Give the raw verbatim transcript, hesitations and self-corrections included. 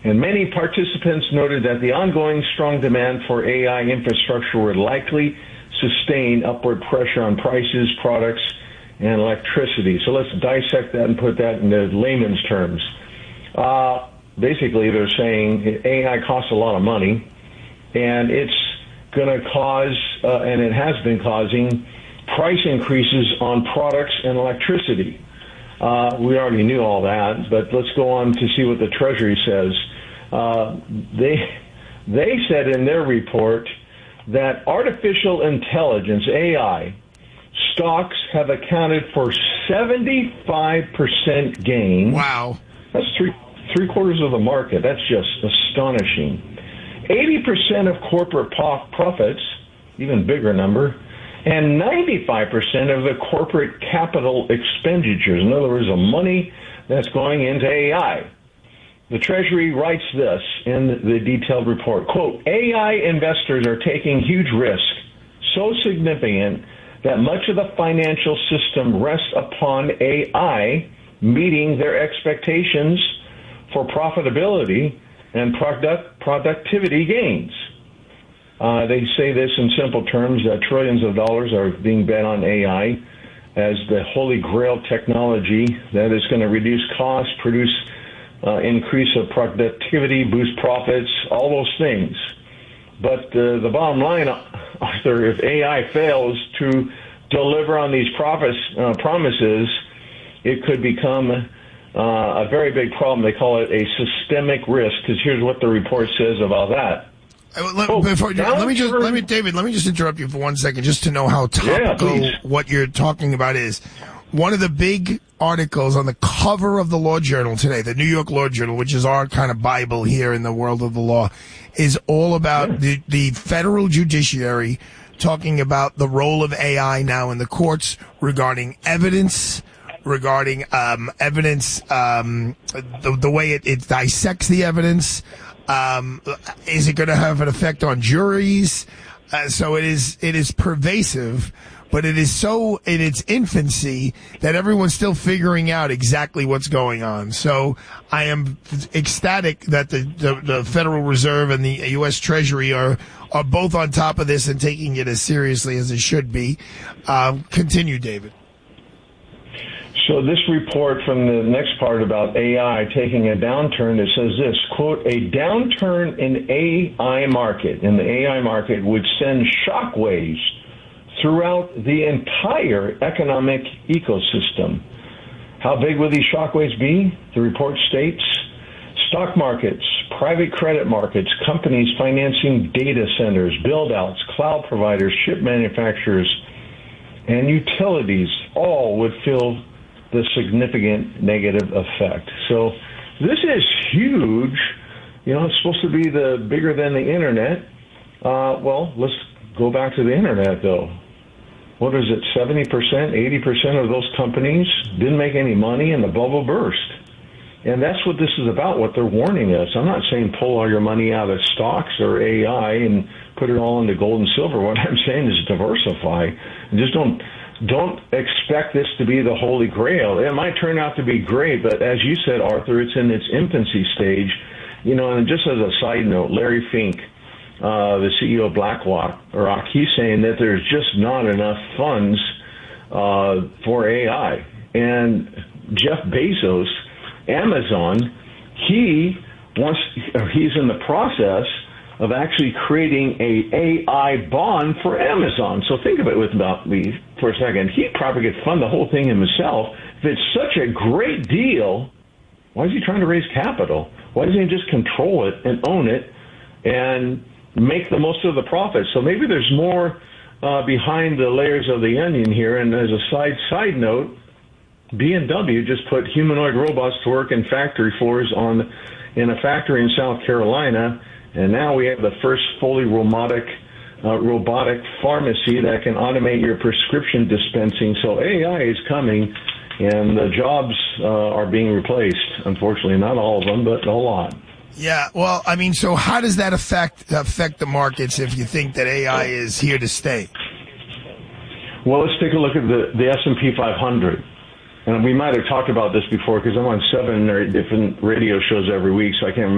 And many participants noted that the ongoing strong demand for A I infrastructure would likely sustain upward pressure on prices, products, and electricity. So let's dissect that and put that into layman's terms. Uh, basically, they're saying A I costs a lot of money, and it's going to cause, uh, and it has been causing, price increases on products and electricity. Uh, we already knew all that, but let's go on to see what the Treasury says. Uh, they they said in their report that artificial intelligence, A I, stocks have accounted for seventy-five percent gain. Wow. That's three three quarters of the market. That's just astonishing. eighty percent of corporate profits, even bigger number, and ninety-five percent of the corporate capital expenditures. In other words, the money that's going into A I. The Treasury writes this in the detailed report, quote, A I investors are taking huge risk, so significant that much of the financial system rests upon A I meeting their expectations for profitability and product, productivity gains. Uh, they say this in simple terms, that trillions of dollars are being bet on A I as the holy grail technology that is going to reduce costs, produce uh, increase of productivity, boost profits, all those things. But uh, the bottom line, Arthur, if A I fails to deliver on these profits, uh, promises, it could become uh, a very big problem. They call it a systemic risk, because here's what the report says about that. Uh, let, oh, before, let me just, let me, David, let me just interrupt you for one second, just to know how topical yeah, what you're talking about is. One of the big articles on the cover of the Law Journal today, the New York Law Journal, which is our kind of Bible here in the world of the law, is all about yeah. the, the federal judiciary talking about the role of A I now in the courts regarding evidence, regarding um, evidence, um, the, the way it, it dissects the evidence. Um, is it going to have an effect on juries? Uh, so it is, it is pervasive, but it is so in its infancy that everyone's still figuring out exactly what's going on. So I am ecstatic that the, the, the Federal Reserve and the U S Treasury are, are both on top of this and taking it as seriously as it should be. Uh, continue, David. So this report from the next part about A I taking a downturn, it says this, quote, a downturn in A I market, in the A I market would send shockwaves throughout the entire economic ecosystem. How big will these shockwaves be? The report states stock markets, private credit markets, companies financing data centers, build-outs, cloud providers, chip manufacturers, and utilities all would feel the significant negative effect. So this is huge. You know, it's supposed to be the bigger than the internet. Uh, well, let's go back to the internet, though. What is it, seventy percent, eighty percent of those companies didn't make any money and the bubble burst. And that's what this is about, what they're warning us. I'm not saying pull all your money out of stocks or A I and put it all into gold and silver. What I'm saying is diversify. And just don't don't expect this to be the holy grail. It might turn out to be great, but as you said, Arthur, it's in its infancy stage. You know, and just as a side note, Larry Fink, uh, the C E O of BlackRock, he's saying that there's just not enough funds uh, for A I. And Jeff Bezos, Amazon, he wants, he's in the process of actually creating a AI bond for Amazon. So think of it with about me for a second. He probably could fund the whole thing himself. If it's such a great deal, why is he trying to raise capital? Why doesn't he just control it and own it and make the most of the profits? So maybe there's more uh, behind the layers of the onion here. And as a side side note, B M W just put humanoid robots to work in factory floors on in a factory in South Carolina. And now we have the first fully robotic, uh, robotic pharmacy that can automate your prescription dispensing. So A I is coming, and the jobs uh, are being replaced. Unfortunately, not all of them, but a lot. Yeah, well, I mean, so how does that affect affect the markets if you think that A I is here to stay? Well, let's take a look at the, the S and P five hundred. And we might have talked about this before because I'm on seven or different radio shows every week, so I can't remember.